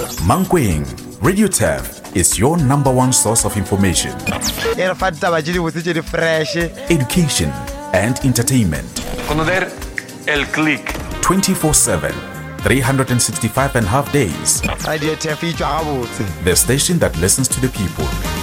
Mankweng, Radio Turf is your number one source of information, education, and entertainment. Conocer el click. 24/7, 365 and a half days. The station that listens to the people.